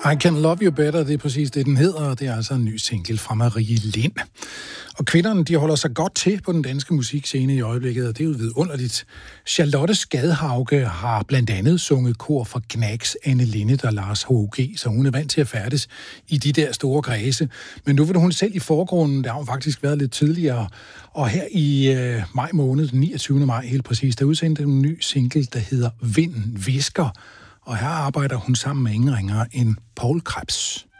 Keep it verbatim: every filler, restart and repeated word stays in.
I Can Love You Better, det er præcis det, den hedder, og det er altså en ny single fra Marie Lind. Og kvinderne, de holder sig godt til på den danske musikscene i øjeblikket, og det er jo vidunderligt. Charlotte Skadhauge har blandt andet sunget kor for Knacks, Anne Linnet og Lars H G, så hun er vant til at færdes i de der store kredse. Men nu vil hun selv i forgrunden, der har hun faktisk været lidt tidligere, og her i øh, maj måned, den niogtyvende maj helt præcis, der udsendte en ny single, der hedder Vinden Visker. Og her arbejder hun sammen med ingen ringere end Poul Krebs.